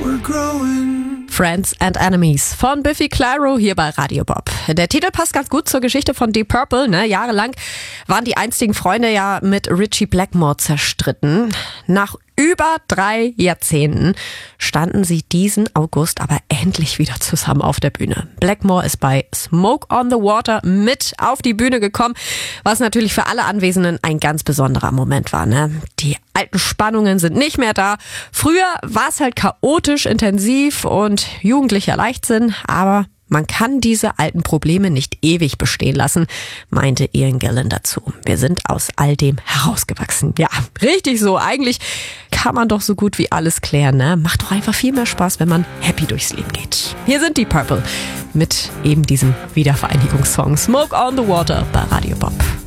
Friends and Enemies von Biffy Clyro hier bei Radio Bob. Der Titel passt ganz gut zur Geschichte von Deep Purple. Jahrelang waren die einstigen Freunde ja mit Ritchie Blackmore zerstritten. Nach über 3 Jahrzehnten standen sie diesen August aber endlich wieder zusammen auf der Bühne. Blackmore ist bei Smoke on the Water mit auf die Bühne gekommen, was natürlich für alle Anwesenden ein ganz besonderer Moment war. Die alten Spannungen sind nicht mehr da. Früher war es halt chaotisch, intensiv und jugendlicher Leichtsinn, aber man kann diese alten Probleme nicht ewig bestehen lassen, meinte Ian Gillan dazu. Wir sind aus all dem herausgewachsen. Ja, richtig so. Eigentlich kann man doch so gut wie alles klären. Macht doch einfach viel mehr Spaß, wenn man happy durchs Leben geht. Hier sind die Purple mit eben diesem Wiedervereinigungssong Smoke on the Water bei Radio Bob.